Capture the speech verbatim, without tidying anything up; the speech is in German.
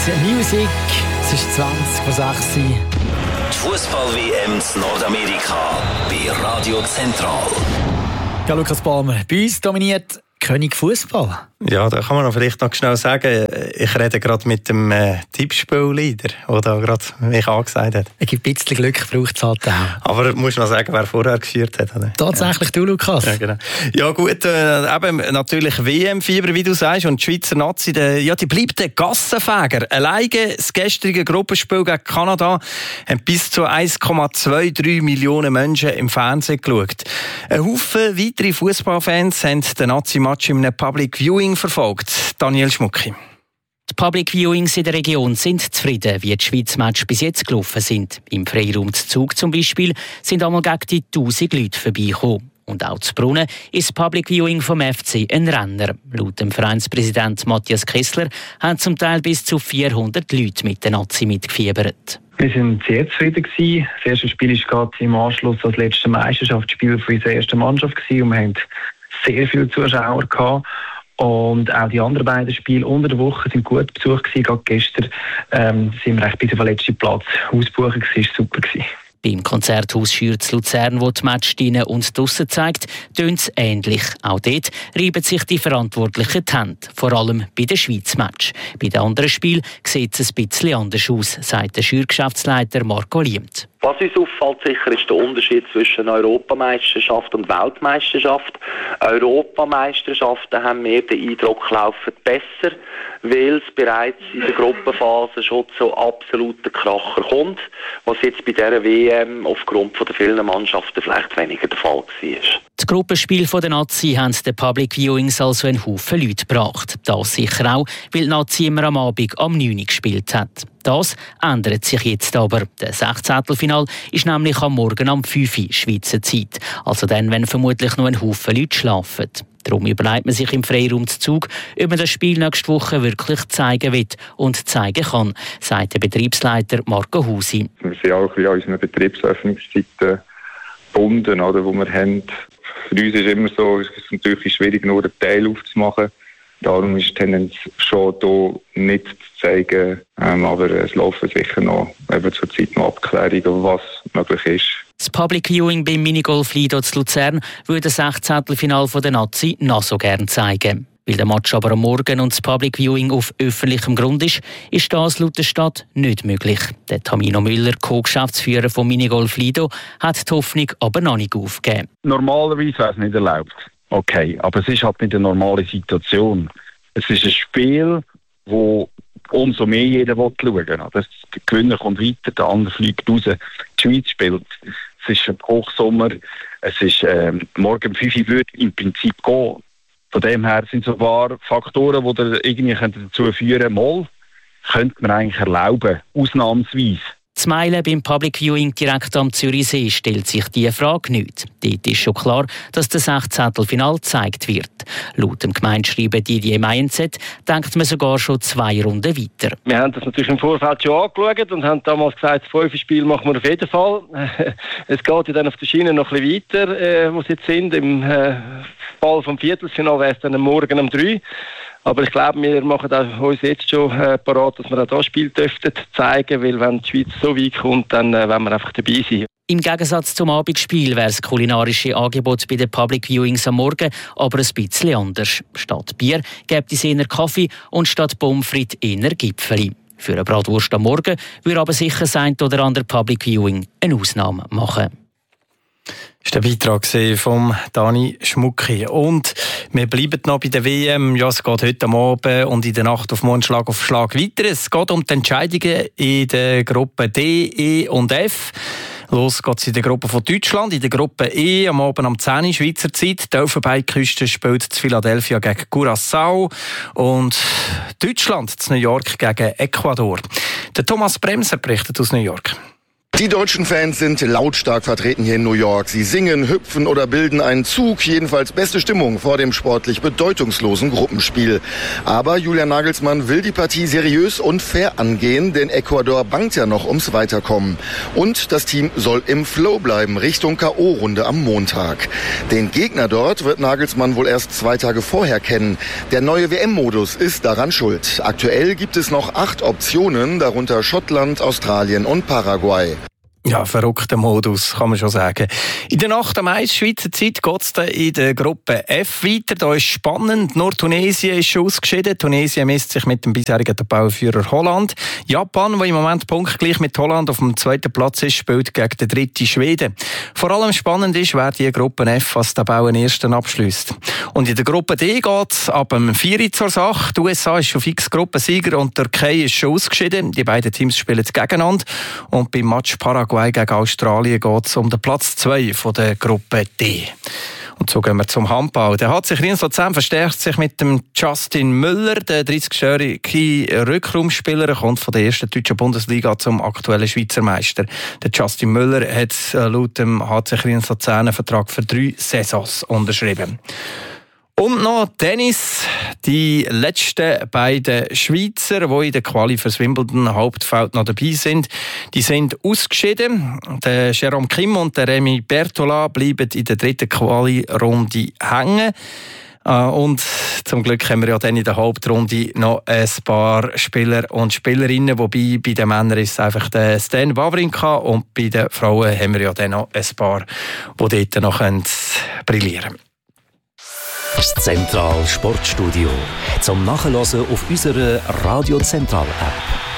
Musik, es ist zwanzig vor sechs. Die Fußball-W M in Nordamerika bei Radio Zentral. Ja, Lukas Palmer, bei uns dominiert König Fußball. Ja, da kann man noch vielleicht noch schnell sagen, ich rede gerade mit dem äh, Tippspielleader, der da gerade mich angesagt hat. Es gibt ein bisschen Glück, braucht es halt auch. Aber musst du noch sagen, wer vorher geführt hat, oder? Tatsächlich ja. Du, Lukas. Ja, genau. Ja gut, äh, eben natürlich W M-Fieber, wie du sagst, und die Schweizer Nazi, die, ja, die bleibt der Gassenfäger. Alleine das gestrige Gruppenspiel gegen Kanada haben bis zu eins Komma drei Millionen Menschen im Fernsehen geschaut. Ein Haufen weitere Fußballfans haben den Nazi-Match im Public Viewing verfolgt. Daniel Schmucki. Die Public Viewings in der Region sind zufrieden, wie die Schweizer Match bis jetzt gelaufen sind. Im Freiraum zu Zug zum Beispiel sind einmal gegen die tausend Leute vorbeigekommen. Und auch zu Brunnen ist das Public Viewing vom F C ein Renner. Laut dem Vereinspräsident Matthias Kessler haben zum Teil bis zu vierhundert Leute mit den Nazi mitgefiebert. Wir waren sehr zufrieden. Das erste Spiel war gerade im Anschluss an das letzte Meisterschaftsspiel für unsere erste Mannschaft und wir hatten sehr viele Zuschauer gehabt. Und auch die anderen beiden Spiele unter der Woche sind gut besucht gewesen. Gerade gestern ähm, sind wir echt bis auf den letzten Platz ausbuchen. Das war super gewesen. Beim Konzerthaus Schürz Luzern, wo die Match drinnen und draussen zeigt, tönt es ähnlich. Auch dort reiben sich die Verantwortlichen die Hände, vor allem bei den Schweiz-Match. Bei den anderen Spielen sieht es ein bisschen anders aus, sagt der Schürgeschäftsleiter Marco Liemt. Was uns auffällt sicher ist der Unterschied zwischen Europameisterschaft und Weltmeisterschaft. Europameisterschaften haben wir den Eindruck, laufen besser, weil es bereits in der Gruppenphase schon zu absoluten Kracher kommt, was jetzt bei dieser W M aufgrund der vielen Mannschaften vielleicht weniger der Fall war. Die Gruppenspiele der Nazi haben den Public Viewings also einen Haufen Leute gebracht. Das sicher auch, weil die Nazi immer am Abend am neun Uhr gespielt hat. Das ändert sich jetzt aber. Das Sechzehntelfinale ist nämlich am Morgen um fünf Uhr Schweizer Zeit. Also dann, wenn vermutlich noch ein Haufen Leute schlafen. Darum überlegt man sich im Freiraum zu Zug, ob man das Spiel nächste Woche wirklich zeigen will und zeigen kann, sagt der Betriebsleiter Marco Husi. Wir sind auch ein bisschen an unseren Betriebsöffnungszeiten gebunden, oder, wo wir haben. Für uns ist immer so, es ist natürlich schwierig, nur einen Teil aufzumachen. Darum ist die Tendenz schon hier nicht zu zeigen, ähm, aber es laufen sicher noch eben zur Zeit noch Abklärungen, was möglich ist. Das Public Viewing beim Minigolf Lido zu Luzern würde das Sechzehntelfinale der Nazi noch so gerne zeigen. Weil der Match aber am Morgen und das Public Viewing auf öffentlichem Grund ist, ist das laut der Stadt nicht möglich. Der Tamino Müller, Co-Geschäftsführer von Minigolf Lido, hat die Hoffnung aber noch nicht aufgegeben. Normalerweise wäre es nicht erlaubt. Okay, aber es ist halt nicht eine normale Situation. Es ist ein Spiel, wo umso mehr jeder schauen will. Der Gewinner kommt weiter, der andere fliegt raus. Die Schweiz spielt. Es ist Hochsommer. Es ist ähm, morgen fünf Uhr würde im Prinzip gehen. Von dem her sind sogar Faktoren, die da irgendwie dazu führen, mal könnte man eigentlich erlauben, ausnahmsweise. Das Meilen beim Public Viewing direkt am Zürichsee stellt sich diese Frage nicht. Dort ist schon klar, dass das Sechzehntelfinale gezeigt wird. Laut dem Gemeindeschreiben Didier Meienzet denkt man sogar schon zwei Runden weiter. Wir haben das natürlich im Vorfeld schon angeschaut und haben damals gesagt, das fünfte Spiel machen wir auf jeden Fall. Es geht ja dann auf der Schiene noch ein bisschen weiter, äh, wo sie jetzt sind. Im äh, Fall vom Viertelfinale wäre es dann am Morgen um drei. Aber ich glaube, wir machen uns jetzt schon äh, parat, dass wir auch das Spiel dürften zeigen, weil wenn die Schweiz so weit kommt, dann äh, wollen wir einfach dabei sein. Im Gegensatz zum Abendspiel wäre das kulinarische Angebot bei den Public Viewings am Morgen aber ein bisschen anders. Statt Bier gibt es eher Kaffee und statt Pommes frites eher Gipfeli. Für eine Bratwurst am Morgen würde aber sicher sein oder andere Public Viewing eine Ausnahme machen. Das war der Beitrag von Dani Schmucki. Und wir bleiben noch bei der W M. Ja, es geht heute Abend und in der Nacht auf morgen Schlag auf Schlag weiter. Es geht um die Entscheidungen in der Gruppe D, E und F. Los geht es in der Gruppe von Deutschland. In der Gruppe E am Abend um zehn Uhr Schweizer Zeit. Die Elfenbeinküste spielt zu Philadelphia gegen Curaçao und Deutschland zu New York gegen Ecuador. Der Thomas Bremser berichtet aus New York. Die deutschen Fans sind lautstark vertreten hier in New York. Sie singen, hüpfen oder bilden einen Zug. Jedenfalls beste Stimmung vor dem sportlich bedeutungslosen Gruppenspiel. Aber Julian Nagelsmann will die Partie seriös und fair angehen, denn Ecuador bangt ja noch ums Weiterkommen. Und das Team soll im Flow bleiben, Richtung K O-Runde am Montag. Den Gegner dort wird Nagelsmann wohl erst zwei Tage vorher kennen. Der neue W M-Modus ist daran schuld. Aktuell gibt es noch acht Optionen, darunter Schottland, Australien und Paraguay. Ja, verrückter Modus, kann man schon sagen. In der Nacht am meisten Schweizer Zeit geht es in der Gruppe F weiter. Da ist spannend. Nur Tunesien ist schon ausgeschieden. Tunesien misst sich mit dem bisherigen Tabellenführer Holland. Japan, der im Moment punktgleich mit Holland auf dem zweiten Platz ist, spielt gegen den dritten Schweden. Vor allem spannend ist, wer die Gruppe F als Tabellenersten abschliesst. Und in der Gruppe D geht es ab dem vier Uhr zur Sache. Die U S A ist schon fix Gruppensieger und die Türkei ist schon ausgeschieden. Die beiden Teams spielen jetzt gegeneinander. Und beim Match Paraguay gegen Australien geht es um den Platz zwei von der Gruppe D. Und so gehen wir zum Handball. Der H C Kriens Luzern verstärkt sich mit dem Justin Müller. Der dreißigjährige Rückraumspieler kommt von der ersten deutschen Bundesliga zum aktuellen Schweizer Meister. Der Justin Müller hat laut dem H C Kriens Luzern einen Vertrag für drei Saisons unterschrieben. Und noch Tennis. Die letzten beiden Schweizer, die in der Quali fürs Wimbledon Hauptfeld noch dabei sind, die sind ausgeschieden. Der Jérôme Kim und der Rémi Bertola bleiben in der dritten Quali-Runde hängen. Und zum Glück haben wir ja dann in der Hauptrunde noch ein paar Spieler und Spielerinnen, wobei bei den Männern ist es einfach der Stan Wawrinka und bei den Frauen haben wir ja dann noch ein paar, die dort noch brillieren können. Das Zentral Sportstudio zum Nachhören auf unserer Radio Zentral App.